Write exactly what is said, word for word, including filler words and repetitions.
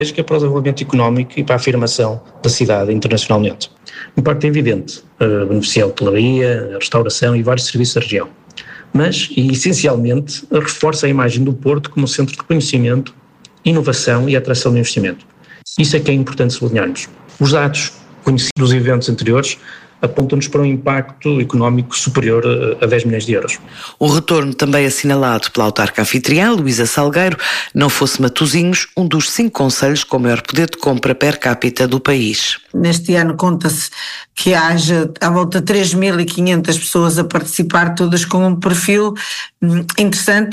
que é para o desenvolvimento económico e para a afirmação da cidade internacionalmente. O impacto é evidente, uh, beneficia a hotelaria, a restauração e vários serviços da região, mas, e essencialmente, reforça a imagem do Porto como centro de conhecimento, inovação e atração de investimento. Isso é que é importante sublinharmos. Os dados conhecidos dos eventos anteriores apontam-nos para um impacto económico superior a dez milhões de euros. Um retorno também assinalado pela autarca anfitriã, Luísa Salgueiro, não fosse Matosinhos um dos cinco concelhos com maior poder de compra per capita do país. Neste ano conta-se que haja à volta de três mil e quinhentas pessoas a participar, todas com um perfil interessante.